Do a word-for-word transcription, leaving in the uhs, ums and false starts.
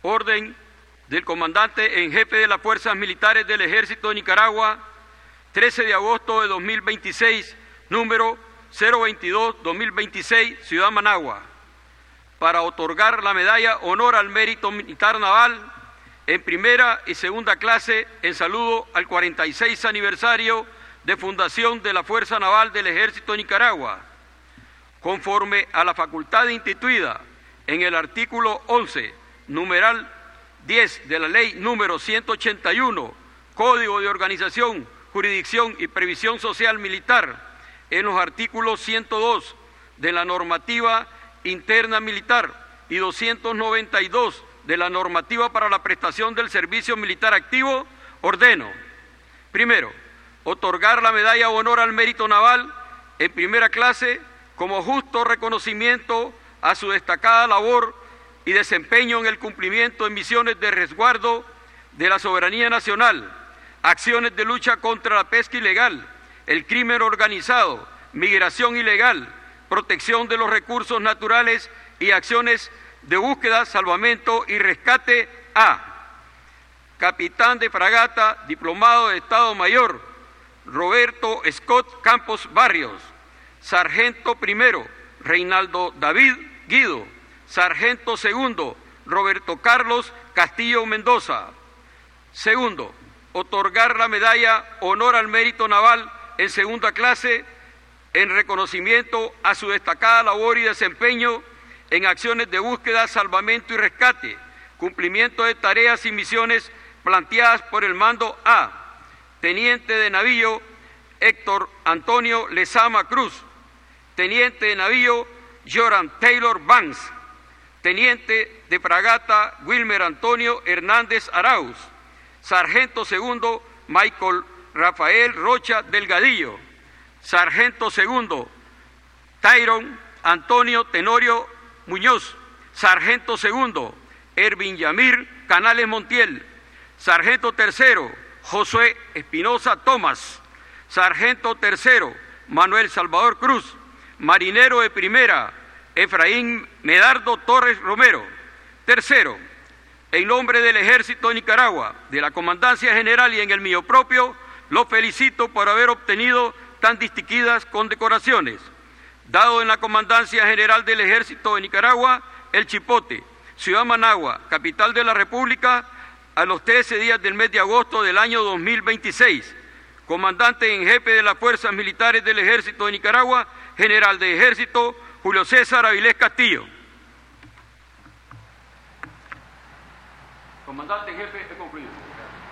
Orden del Comandante en Jefe de las Fuerzas Militares del Ejército de Nicaragua, trece de agosto de dos mil veintiséis, número cero veintidós dos mil veintiséis, Ciudad Managua, para otorgar la medalla Honor al Mérito Militar Naval en primera y segunda clase en saludo al cuarenta y seis aniversario de fundación de la Fuerza Naval del Ejército de Nicaragua, conforme a la facultad instituida en el artículo once, numeral diez de la Ley número ciento ochenta y uno, Código de Organización, Jurisdicción y Previsión Social Militar, en los artículos ciento dos de la Normativa Interna Militar y doscientos noventa y dos de la Normativa para la Prestación del Servicio Militar Activo, ordeno: primero, otorgar la medalla Honor al Mérito Naval en primera clase como justo reconocimiento a su destacada labor y desempeño en el cumplimiento de misiones de resguardo de la soberanía nacional, acciones de lucha contra la pesca ilegal, el crimen organizado, migración ilegal, protección de los recursos naturales y acciones de búsqueda, salvamento y rescate a capitán de fragata, diplomado de Estado Mayor, Roberto Scott Campos Barrios; sargento primero, Reinaldo David Guido; sargento segundo, Roberto Carlos Castillo Mendoza. Segundo, otorgar la medalla Honor al Mérito Naval en segunda clase en reconocimiento a su destacada labor y desempeño en acciones de búsqueda, salvamento y rescate, cumplimiento de tareas y misiones planteadas por el mando A teniente de navío Héctor Antonio Lezama Cruz; teniente de navío Joran Taylor Banks; teniente de fragata Wilmer Antonio Hernández Arauz; sargento segundo Michael Rafael Rocha Delgadillo; sargento segundo Tyron Antonio Tenorio Muñoz; sargento segundo Ervin Yamir Canales Montiel; sargento tercero Josué Espinosa Tomás; sargento tercero Manuel Salvador Cruz; marinero de primera Efraín Medardo Torres Romero. Tercero, en nombre del Ejército de Nicaragua, de la Comandancia General y en el mío propio, los felicito por haber obtenido tan distinguidas condecoraciones. Dado en la Comandancia General del Ejército de Nicaragua, El Chipote, Ciudad Managua, capital de la República, a los trece días del mes de agosto del año dos mil veintiséis. Comandante en Jefe de las Fuerzas Militares del Ejército de Nicaragua, General de Ejército, Julio César Avilés Castillo. Comandante en Jefe, he concluido.